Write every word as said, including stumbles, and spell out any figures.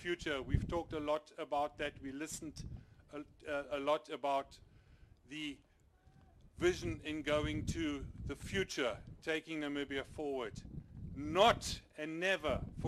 future. We've talked a lot about that. We listened a, a, a lot about the vision in going to the future, taking Namibia forward. Not and never